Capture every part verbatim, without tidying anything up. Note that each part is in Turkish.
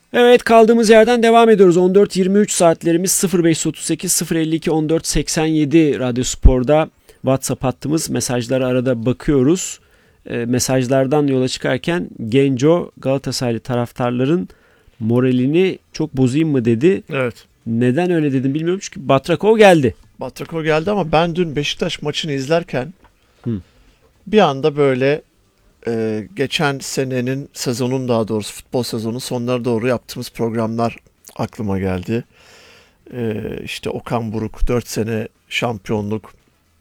Evet, kaldığımız yerden devam ediyoruz. on dört yirmi üç saatlerimiz sıfır beş otuz sekiz sıfır elli iki on dört seksen yedi Radyo Spor'da WhatsApp hattımız. Mesajlara arada bakıyoruz. E, mesajlardan yola çıkarken Genco Galatasaraylı taraftarların moralini çok bozayım mı dedi. Evet. Neden öyle dedim bilmiyorum çünkü Batrakov geldi. Batrakov geldi ama ben dün Beşiktaş maçını izlerken Hı. bir anda böyle e, geçen senenin sezonun daha doğrusu futbol sezonunun sonlara doğru yaptığımız programlar aklıma geldi. E, işte Okan Buruk dört sene şampiyonluk,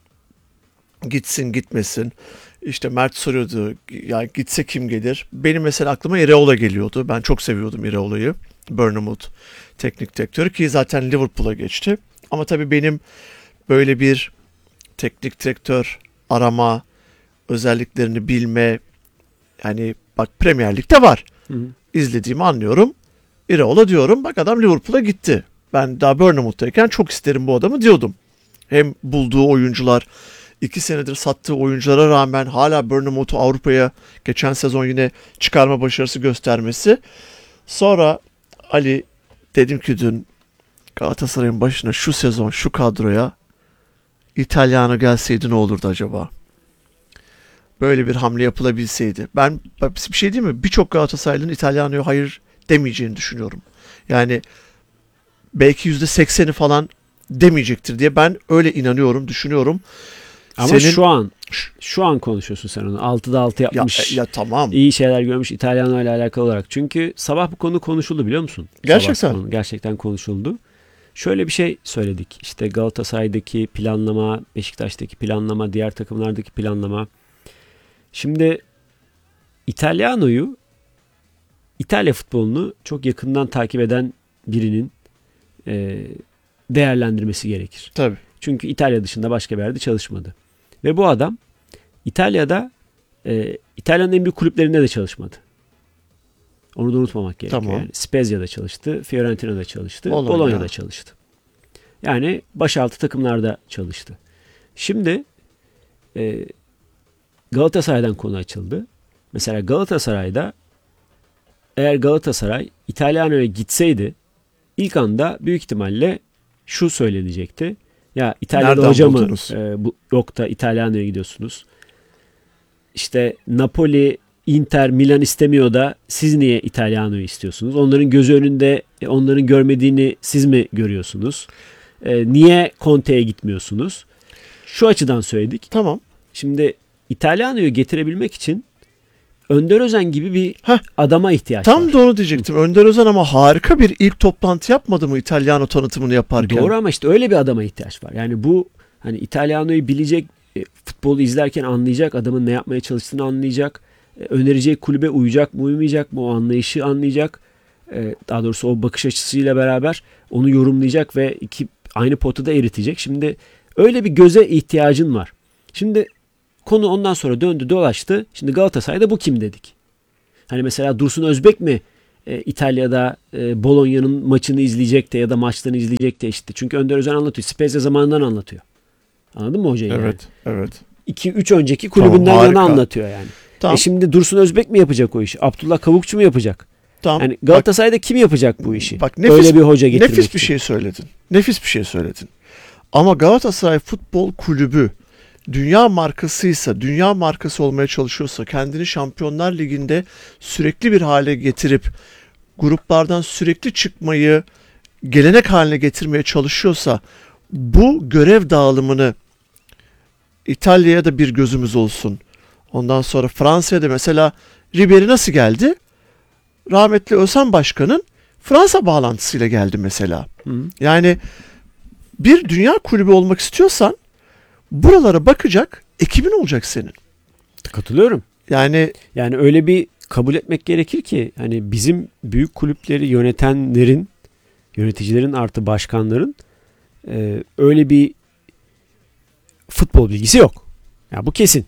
gitsin gitmesin. İşte Mert soruyordu ya gitse kim gelir? Benim mesela aklıma İreola geliyordu. Ben çok seviyordum İreola'yı. Bournemouth teknik direktörü ki zaten Liverpool'a geçti. Ama tabii benim böyle bir teknik direktör arama, özelliklerini bilme, yani bak Premier Lig'de var. Hı hı. İzlediğimi anlıyorum. İreola diyorum. Bak adam Liverpool'a gitti. Ben daha Bournemouth'tayken çok isterim bu adamı diyordum. Hem bulduğu oyuncular, iki senedir sattığı oyunculara rağmen hala Bournemouth'u Avrupa'ya geçen sezon yine çıkarma başarısı göstermesi. Sonra Ali dedim ki dün Galatasaray'ın başına şu sezon şu kadroya İtalyanı gelseydi ne olurdu acaba? Böyle bir hamle yapılabilseydi. Ben bir şey diyeyim mi? Birçok Galatasaraylı'nın İtalyanı'ya hayır demeyeceğini düşünüyorum. Yani belki yüzde sekseni falan demeyecektir diye ben öyle inanıyorum, düşünüyorum. Ama Senin... şu an şu an konuşuyorsun sen onu. altıda altı yapmış. Ya, ya tamam. İyi şeyler görmüş İtalyanı ile alakalı olarak. Çünkü sabah bu konu konuşuldu biliyor musun? Gerçekten. Konu, gerçekten konuşuldu. Şöyle bir şey söyledik. İşte Galatasaray'daki planlama, Beşiktaş'taki planlama, diğer takımlardaki planlama. Şimdi İtalyano'yu, İtalya futbolunu çok yakından takip eden birinin e, değerlendirmesi gerekir. Tabii. Çünkü İtalya dışında başka bir yerde çalışmadı. Ve bu adam İtalya'da e, İtalya'nın en büyük kulüplerinde de çalışmadı. Onu da unutmamak gerekiyor. Tamam. Yani Spezia'da çalıştı, Fiorentina'da çalıştı, Bologna. Bologna'da çalıştı. Yani başaltı takımlarda çalıştı. Şimdi e, Galatasaray'dan konu açıldı. Mesela Galatasaray'da eğer Galatasaray İtalyano'ya gitseydi ilk anda büyük ihtimalle şu söylenecekti. Ya İtalya'da nereden hoca mı e, bu, yok da İtalyano'ya gidiyorsunuz. İşte Napoli, Inter, Milan istemiyor da siz niye İtalyano'yu istiyorsunuz? Onların gözü önünde onların görmediğini siz mi görüyorsunuz? E, niye Conte'ye gitmiyorsunuz? Şu açıdan söyledik. Tamam. Şimdi İtalyano'yu getirebilmek için Önder Özen gibi bir Heh, adama ihtiyaç tam var. Tam da onu diyecektim. Hı. Önder Özen ama harika bir ilk toplantı yapmadı mı İtalyano tanıtımını yaparken? Doğru ama işte öyle bir adama ihtiyaç var. Yani bu hani İtalyano'yu bilecek, e, futbolu izlerken anlayacak, adamın ne yapmaya çalıştığını anlayacak, e, önereceği kulübe uyacak mı uymayacak mı o anlayışı anlayacak. E, daha doğrusu o bakış açısıyla beraber onu yorumlayacak ve iki aynı potada eritecek. Şimdi öyle bir göze ihtiyacın var. Şimdi konu ondan sonra döndü dolaştı. Şimdi Galatasaray'da bu kim dedik? Hani mesela Dursun Özbek mi e, İtalya'da e, Bologna'nın maçını izleyecek de ya da maçlarını izleyecek de işte. Çünkü Önder Özen anlatıyor. Spezia zamanından anlatıyor. Anladın mı hocayı? Evet, yani? Evet. iki üç önceki kulübünden tamam, yana anlatıyor yani. Tamam. E şimdi Dursun Özbek mi yapacak o işi? Abdullah Kavukçu mu yapacak? Tamam. Yani Galatasaray'da bak, kim yapacak bu işi? Bak, nefis, öyle bir hoca getirmek Nefis bir için. şey söyledin. Nefis bir şey söyledin. Ama Galatasaray Futbol Kulübü dünya markasıysa, dünya markası olmaya çalışıyorsa, kendini Şampiyonlar Ligi'nde sürekli bir hale getirip gruplardan sürekli çıkmayı gelenek haline getirmeye çalışıyorsa bu görev dağılımını İtalya'ya da bir gözümüz olsun. Ondan sonra Fransa'ya da mesela Ribéry nasıl geldi? Rahmetli Özhan Başkan'ın Fransa bağlantısıyla geldi mesela. Hı. Yani bir dünya kulübü olmak istiyorsan buralara bakacak ekibin olacak senin. Katılıyorum. Yani yani öyle bir kabul etmek gerekir ki hani bizim büyük kulüpleri yönetenlerin, yöneticilerin artı başkanların e, öyle bir futbol bilgisi yok. Ya yani bu kesin.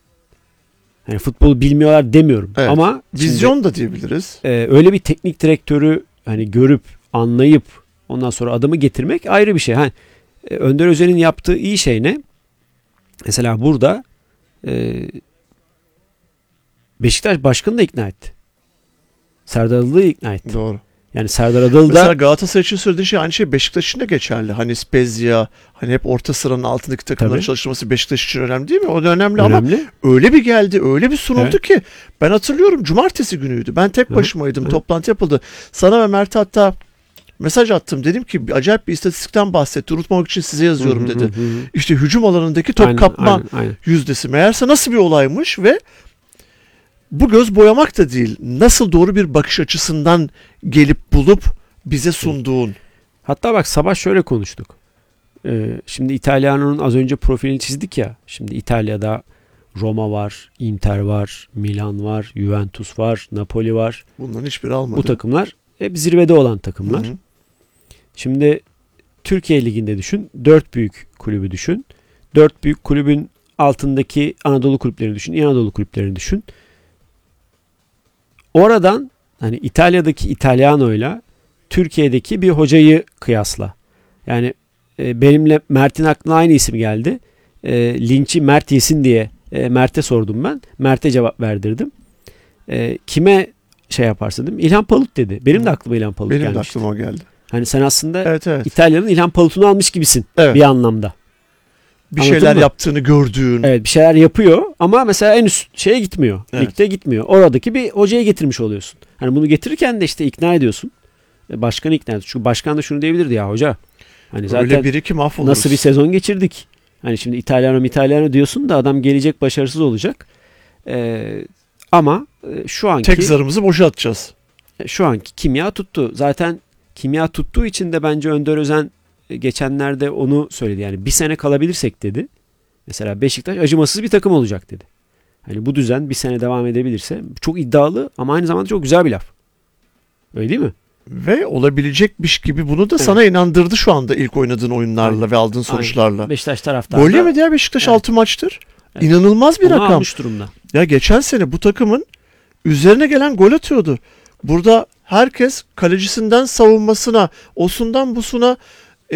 Yani futbolu bilmiyorlar demiyorum evet, ama vizyon şimdi, da diyebiliriz. E, öyle bir teknik direktörü hani görüp anlayıp ondan sonra adamı getirmek ayrı bir şey. Hani e, Önder Özen'in yaptığı iyi şey ne? Mesela burada e, Beşiktaş başkanı da ikna etti. Serdar Adalı'yı ikna etti. Doğru. Yani Serdar Adalı Mesela da Galatasaray için söylediğin şey aynı şey Beşiktaş için de geçerli. Hani Spezia, hani hep orta sıranın altındaki takımların Tabii. çalıştırması Beşiktaş için önemli değil mi? O da önemli, ama önemli. öyle bir geldi, öyle bir sunuldu Evet. ki ben hatırlıyorum, cumartesi günüydü. Ben tek Hı, başımaydım. hı. Toplantı yapıldı. Sana ve Mert'e hatta mesaj attım. Dedim ki acayip bir istatistikten bahsetti. Unutmamak için size yazıyorum Hı hı dedi. hı hı. İşte hücum alanındaki top Aynen, kapma aynen, aynen. yüzdesi. Meğerse nasıl bir olaymış ve bu göz boyamak da değil. Nasıl doğru bir bakış açısından gelip bulup bize sunduğun. Hatta bak sabah şöyle konuştuk. Ee, şimdi İtalyano'nun az önce profilini çizdik ya. Şimdi İtalya'da Roma var, Inter var, Milan var, Juventus var, Napoli var. Bunların hiçbiri almadı. Bu takımlar hep zirvede olan takımlar. Hı hı. Şimdi Türkiye Ligi'nde düşün. Dört büyük kulübü düşün. Dört büyük kulübün altındaki Anadolu kulüplerini düşün. İyi Anadolu kulüplerini düşün. Oradan hani İtalya'daki İtalyano'yla Türkiye'deki bir hocayı kıyasla. Yani e, benimle Mert'in aklına aynı isim geldi. E, linçi Mert yesin diye e, Mert'e sordum ben. Mert'e cevap verdirdim. E, kime şey yaparsın dedim. İlhan Palut dedi. Benim de aklıma İlhan Palut Benim de gelmişti. aklıma o geldi. Hani sen aslında Evet evet. İtalya'nın İlhan Palut'unu almış gibisin Evet. bir anlamda. Bir Anladın şeyler mı? yaptığını gördüğün. Evet, bir şeyler yapıyor ama mesela en üst şeye gitmiyor. Evet. Ligde gitmiyor. Oradaki bir hocaya getirmiş oluyorsun. Hani bunu getirirken de işte ikna ediyorsun. E, Başkanı ikna ediyorsun. Çünkü başkan da şunu diyebilirdi ya hoca. Hani zaten Öyle biri ki mahvoluruz. nasıl bir sezon geçirdik. Hani şimdi İtalyano İtalyano diyorsun da adam gelecek başarısız olacak. Ee, ama e, şu anki Tek zarımızı boşa atacağız. şu anki kimya tuttu. Zaten kimya tuttuğu için de bence Önder Özen e, geçenlerde onu söyledi. Yani bir sene kalabilirsek dedi. Mesela Beşiktaş acımasız bir takım olacak dedi. Hani bu düzen bir sene devam edebilirse çok iddialı ama aynı zamanda çok güzel bir laf. Öyle değil mi? Ve olabilecekmiş gibi bunu da Evet. sana inandırdı şu anda ilk oynadığın oyunlarla Aynen. ve aldığın sonuçlarla. Beşiktaş taraftarı Gol da yemedi ya Beşiktaş Evet. altı maçtır. Evet. İnanılmaz bir onu rakam. almış durumda. Ya geçen sene bu takımın üzerine gelen gol atıyordu. Burada herkes kalecisinden savunmasına, osundan busuna e,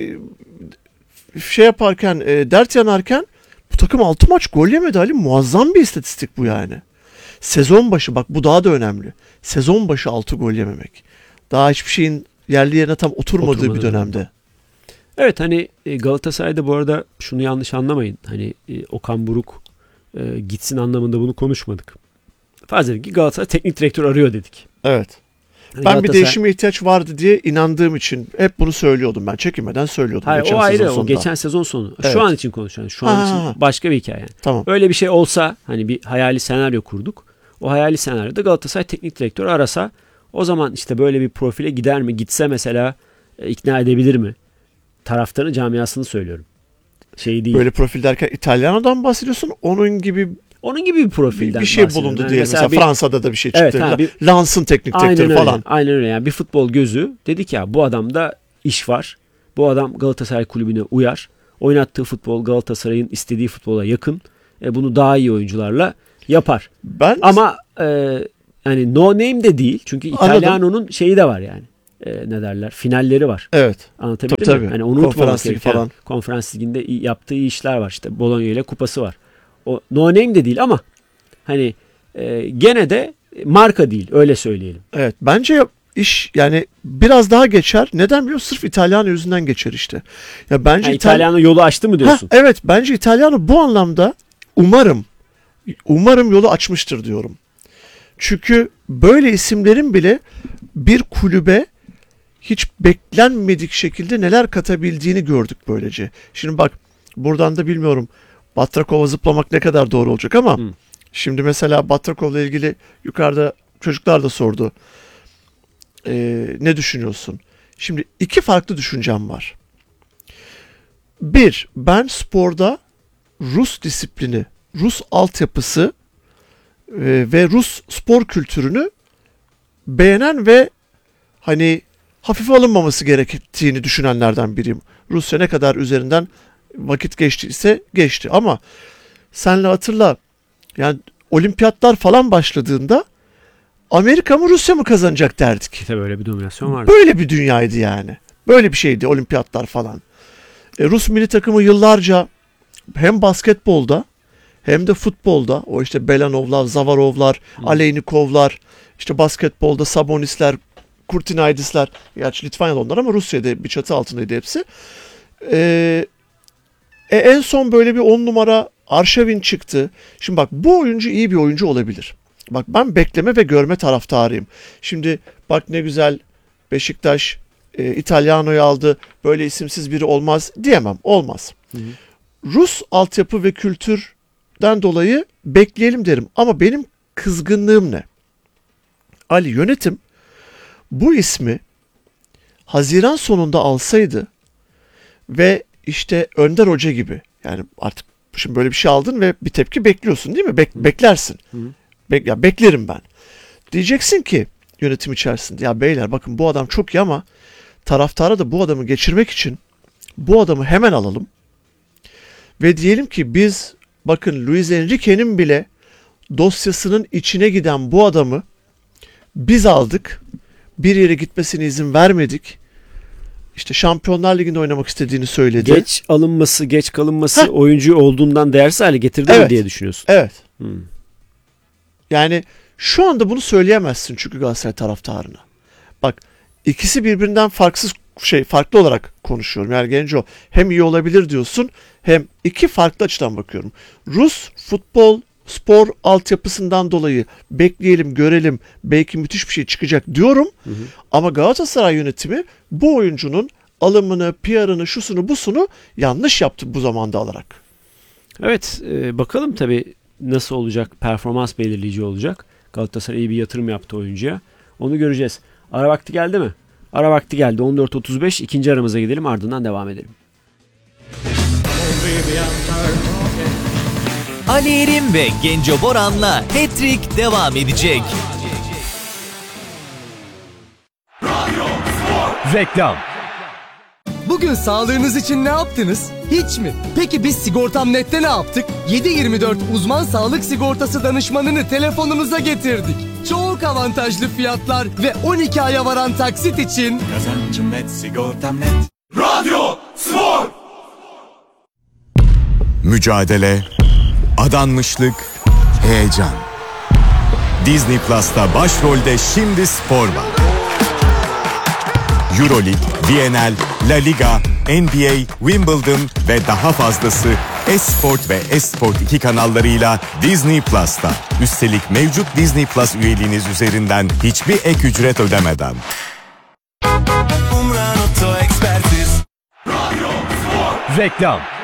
şey yaparken, e, dert yanarken bu takım altı maç gol yemedi Ali. Muazzam bir istatistik bu yani. Sezon başı, bak bu daha da önemli. Sezon başı altı gol yememek. Daha hiçbir şeyin yerli yerine tam oturmadığı Oturmadığı bir dönemde. Evet, hani e, Galatasaray'da bu arada şunu yanlış anlamayın. Hani e, Okan Buruk e, gitsin anlamında bunu konuşmadık. Farz edelim ki Galatasaray teknik direktör arıyor dedik. Evet. Hani Ben bir Galatasaray- değişime ihtiyaç vardı diye inandığım için hep bunu söylüyordum ben. Çekinmeden söylüyordum. Hayır, geçen o ayrı. sezon O sonunda. geçen sezon sonu. Evet. Şu an için konuşuyoruz. Şu an Ha, ha, için ha. başka bir hikaye. Tamam. Öyle bir şey olsa hani bir hayali senaryo kurduk. O hayali senaryoda Galatasaray teknik direktörü arasa o zaman işte böyle bir profile gider mi? Gitse mesela e, ikna edebilir mi? Taraftarın camiasını söylüyorum. Şey değil. Böyle profil derken İtalyano'dan bahsediyorsun. Onun gibi Onun gibi bir bir, profilden bir şey bahsediyorum. bulundu Yani diyelim. Mesela, bir- Fransa'da da bir şey çıktı. Evet, ha, bir- Lans'ın teknik Aynen direktörü öyle. falan. Aynen öyle. Yani bir futbol gözü dedik ya bu adamda iş var. Bu adam Galatasaray kulübüne uyar. Oynattığı futbol Galatasaray'ın istediği futbola yakın. E, bunu daha iyi oyuncularla yapar. Ben Ama e, yani no name de değil. Çünkü Anladım. İtalyano'nun şeyi de var yani. E, ne derler? Finalleri var. evet. Anlatabildim Tabii, mi? tabii. Hani onu unutmamak Konferans Ligi gerekiyor. falan. Konferans liginde iyi- yaptığı iyi işler var. İşte Bologna ile kupası var. O no name de değil ama hani e, gene de marka değil. Öyle söyleyelim. Evet. Bence iş yani biraz daha geçer. Neden biliyor musun? Sırf İtalyano yüzünden geçer işte. Ya bence Yani İtal- İtalyano yolu açtı mı diyorsun? Heh, evet. Bence İtalyano bu anlamda umarım umarım yolu açmıştır diyorum. Çünkü böyle isimlerin bile bir kulübe hiç beklenmedik şekilde neler katabildiğini gördük böylece. Şimdi bak buradan da bilmiyorum Batrakov'a zıplamak ne kadar doğru olacak ama Hı. şimdi mesela Batrakov'la ilgili yukarıda çocuklar da sordu. Ee, ne düşünüyorsun? Şimdi iki farklı düşüncem var. Bir, ben sporda Rus disiplini, Rus altyapısı e, ve Rus spor kültürünü beğenen ve hani hafife alınmaması gerektiğini düşünenlerden biriyim. Rusya ne kadar üzerinden vakit geçtiyse geçti ama senle hatırla yani olimpiyatlar falan başladığında Amerika mı Rusya mı kazanacak derdik. Tabii öyle bir dominasyon vardı. Böyle bir dünyaydı yani. Böyle bir şeydi olimpiyatlar falan. E, Rus milli takımı yıllarca hem basketbolda hem de futbolda o işte Belanovlar, Zavarovlar, Aleynikovlar, işte basketbolda Sabonisler, Kurtinaidisler, gerçi Litvanyalı onlar ama Rusya'da bir çatı altındaydı hepsi. Ee, e, en son böyle bir on numara Arşavin çıktı. Şimdi bak, bu oyuncu iyi bir oyuncu olabilir. Bak, ben bekleme ve görme taraftarıyım. Şimdi bak ne güzel Beşiktaş e, İtalyano'yu aldı. Böyle isimsiz biri olmaz diyemem. Olmaz. Hı hı. Rus altyapı ve kültürden dolayı bekleyelim derim. Ama benim kızgınlığım ne? Ali, yönetim bu ismi Haziran sonunda alsaydı ve işte Önder Hoca gibi, yani artık şimdi böyle bir şey aldın ve bir tepki bekliyorsun değil mi? Bek- beklersin. Hı. Be- ya beklerim ben. Diyeceksin ki yönetim içerisinde, ya beyler bakın bu adam çok iyi ama taraftara da bu adamı geçirmek için bu adamı hemen alalım. Ve diyelim ki biz bakın Luis Enrique'nin bile dosyasının içine giden bu adamı biz aldık. Bir yere gitmesine izin vermedik. İşte Şampiyonlar Ligi'nde oynamak istediğini söyledi. Geç alınması, geç kalınması Heh. oyuncu olduğundan değersiz hale getirdi evet. mi diye düşünüyorsun? Evet. Hmm. Yani şu anda bunu söyleyemezsin çünkü Galatasaray taraftarına. Bak, ikisi birbirinden farksız şey farklı olarak konuşuyorum. Yani Genco hem iyi olabilir diyorsun, hem iki farklı açıdan bakıyorum. Rus futbol spor altyapısından dolayı bekleyelim, görelim, belki müthiş bir şey çıkacak diyorum. Hı hı. Ama Galatasaray yönetimi bu oyuncunun alımını, P R'ını, şusunu, busunu yanlış yaptı bu zamanda alarak. Evet, e, bakalım tabii nasıl olacak, performans belirleyici olacak. Galatasaray iyi bir yatırım yaptı oyuncuya. Onu göreceğiz. Ara vakti geldi mi? Ara vakti geldi. on dört otuz beş ikinci aramıza gidelim, ardından devam edelim. Ali Erim ve Genco Boran'la Hat-Trick devam edecek. Reklam. Bugün sağlığınız için ne yaptınız? Hiç mi? Peki biz Sigortam Net'te ne yaptık? yedi yirmi dört uzman sağlık sigortası danışmanını telefonunuza getirdik. Çok avantajlı fiyatlar ve on iki aya varan taksit için Kazancım net, sigortam net. Radyo Spor. Mücadele, adanmışlık, heyecan. Disney Plus'ta başrolde şimdi spor var. Euroleague, V N L, La Liga, N B A, Wimbledon ve daha fazlası Esport ve Esport iki kanallarıyla Disney Plus'ta. Üstelik mevcut Disney Plus üyeliğiniz üzerinden hiçbir ek ücret ödemeden. Umran Auto Ekspertiz. Radyo Spor. reklam.